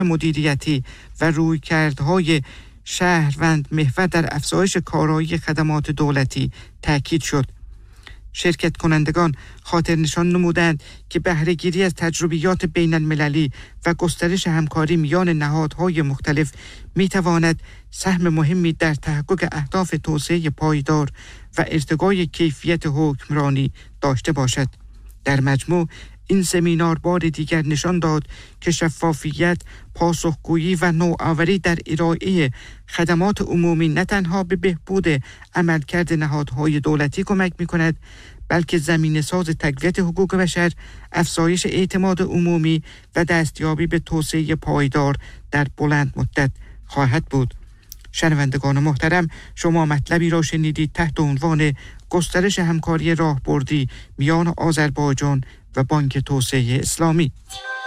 مدیریتی و رویکردهای شهروند محور در افزایش کارایی خدمات دولتی تاکید شد. شرکت کنندگان خاطر نشان نمودند که بهره گیری از تجربیات بین المللی و گسترش همکاری میان نهادهای مختلف می تواند سهم مهمی در تحقق اهداف توسعه پایدار و ارتقای کیفیت حکمرانی داشته باشد. در مجموع این سمینار بار دیگر نشان داد که شفافیت، پاسخگویی و نوآوری در ارائه خدمات عمومی نه تنها به بهبود عملکرد نهادهای دولتی کمک می‌کند، بلکه زمینه‌ساز تقویت حقوق بشر، افزایش اعتماد عمومی و دستیابی به توسعه پایدار در بلند مدت خواهد بود. شنوندگان محترم، شما مطلبی را شنیدید تحت عنوان گسترش همکاری راهبردی میان آذربایجان و بانک توسعه اسلامی.